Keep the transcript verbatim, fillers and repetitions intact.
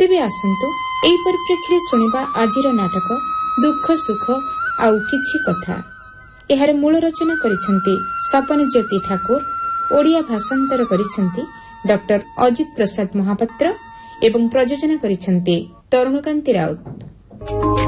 ତେବେ ଆସନ୍ତୁ ଏହି ପରିପ୍ରେକ୍ଷୀରେ ଶୁଣିବା ଆଜିର ନାଟକ ଦୁଃଖ ସୁଖ ଆଉ କିଛି କଥା। ଏହାର ମୂଳ ରଚନା କରିଛନ୍ତି ସପନଜ୍ୟୋତି ଠାକୁର, ଓଡ଼ିଆ ଭାଷାନ୍ତର କରିଛନ୍ତି ଡକ୍ଟର ଅଜିତ ପ୍ରସାଦ ମହାପାତ୍ର ଏବଂ ପ୍ରଯୋଜନା କରିଛନ୍ତି ତରୁଣକାନ୍ତି ରାଉତ।